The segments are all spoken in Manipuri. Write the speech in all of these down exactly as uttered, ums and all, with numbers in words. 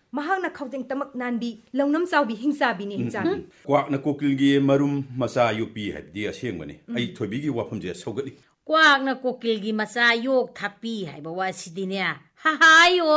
mahakna khawjeng tamak nanbi longnam chawbi hingsabi ni hichabi kwakna kokilgi marum macha yupi habdi asengmani ai thoibigi wafamje saugali kwakna kokilgi macha yok thakpi haiba wasidine ha hayo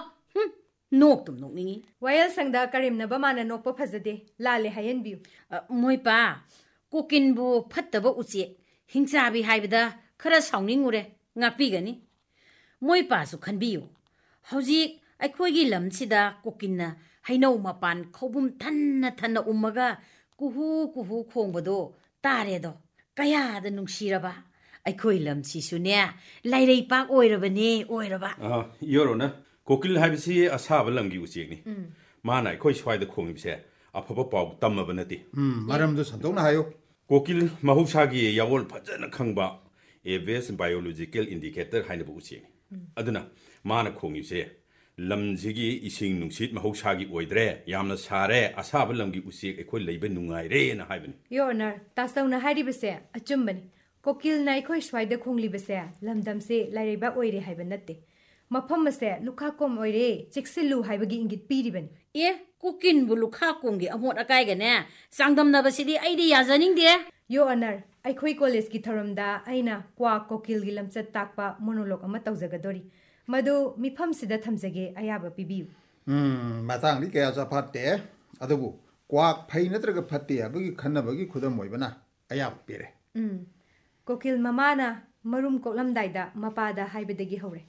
nok tum nok ningi wayal sangda karimna bamana nokpa phajade lale hayenbiu moi pa kokinbu phattaba uche hingsabi haibada khara sawningure ngapigani moi pa su khanbiu hojik aikhoigi lamsida kokinna hainau mapan khobum thanna thanna ummaga kuhu kuhu khongbado taredo kaya da nungsiraba aikhoi lamsi sune lairei pak oirabane oiraba ah yorona kokil habisi asaba lamgi uchekni mana aikoi swai da khongibse afaba paw tamma banati 음 마람도 산동나 하요 kokil mahusagi yawol phajana khangba average biological indicator haina bu uchekni aduna mana khongibse lamjigi ising nungsit mahusagi oidre yamna sare asaba lamgi uchek aikoi leiba nungai re na haibani Your Honor, tasawna hari base achumbani kokil na ikhoi shwaida khongli base lamdam se laireba oire haiba natte mafam mase lukha kom oire chiksilu haibagi ingit piribani e kokin bu lukha kongi amot akai gane sangdam na basidi aidi yazaning de Your Honor, aikhoi college ki thoramda aina kwa kokil gi lamchat takpa monologue ama tawjagadori madu mifam sida thamjage ayaba pibiu 음 마땅리 개야자 팟데 아두부 꽉 파이 너트가 팟데 아버기 칸나버기 쿠덤 모이바나 아야 삐레 음 kokil mamana marum koklamdaida mapada haibadagi hore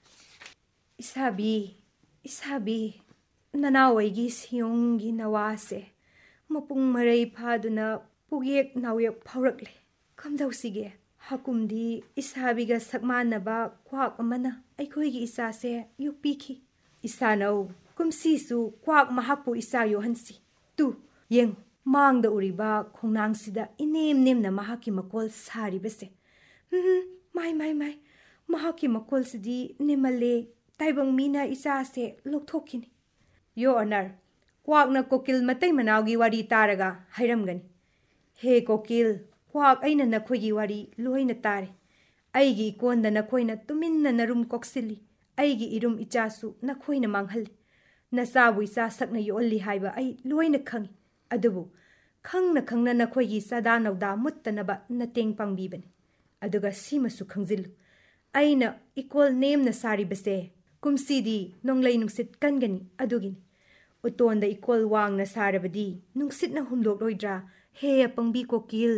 isabi isabi nanawaigi siyonggi nawase mapung marai phaduna pugek nawyek phaurakle kamdausige hakumdi isabiga sakmanaba kwak amana aikhoigi isase yupikhi isanau kumsisu kwak mahapu isa yohansi tu yeng mangda uriba khongnang-sida inem nemna mahaki makol sari bese hm mai mai mai mahaki makol sidi nemale taibang mina isa se lokthokini Your Honor, kwakna kokil matai manawgi wari taraga hairamgani he kokil kwak aina nakhoigi wari loina tare aigi konda nakhoina tuminna narum koksili aigi irum ichasu nakhoina manghalli nasabu isa sakna yolli haiba ai loina khangi adubu khangna khangna nakhoigi sada nawda muttanaba nateng pangbibani aduga simasu khangzilu aina equal name na sari base kumsidi nonglai nungsit kangani adugini utonda equal wang na sarabadi nungsit na humlok loidra he pangbi kokil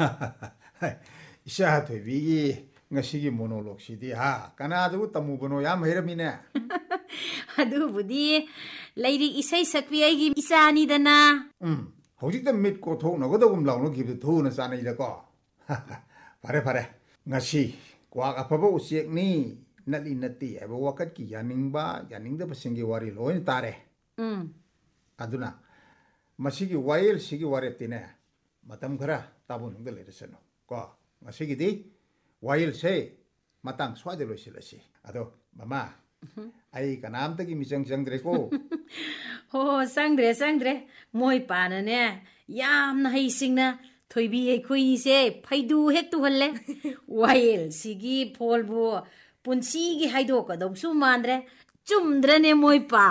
이샤 되비기 ngashigi monologue sidi ha kanadu tamubono yam heramine adubudi lairi isai sakwi aigi isani dana 음 hojikta mit ko tho nagodogum lawno gibe thona sanai da ko pare pare ngashi kwa apabo usiek ni nali nati abo wakat ki yaningba yaningda pasingi wari loin tare um aduna masigi wail sigi waretine matam khara tabun ngde leresano ko ngashigi di wail se matang swade losilasi ado mama ai kanam tagi misang jangdre ko ho sangdre sangdre moi panane yamna haisingna thoibi ekhoi se phaidu hek tu halle wail sigi polbu punsi gi haido ka dongsu mandre chumdre ne moi pa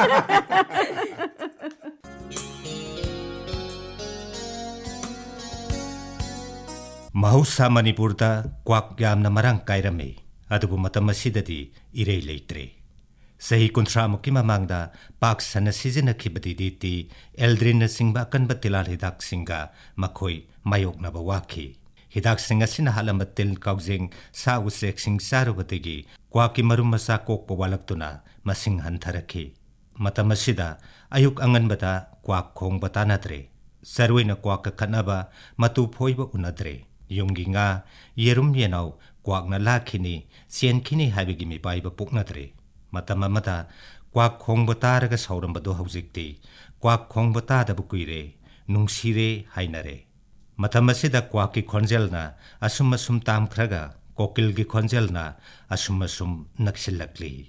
Mahausa Manipurda kwak yamna marang kairame adubu matam asidadi irei leitre sahi kunthra muki mamangda pak sana sizina khibadi diti eldrin singba kanba tilal hidak singa makhoi mayok na bawaki hidak singa sina halamatil kaujing sa usek sing sarubadigi kwaki marum masa kok pawalaktuna masing hantarakhi matam asida ayuk angan bata kwak khong batanatre sarwina kwak khanaba matu phoiba unadre yunggi nga yerum yenau kwak na lakhini sien khini habigi mi paiba puknadre matama mata kwak khong bataraga sauram bado haujikti kwak khong bata da bukuire nungsire hainare matama sida kwak ki khonjelna asum asum tam khraga kokil gi khonjelna asum asum naksilakli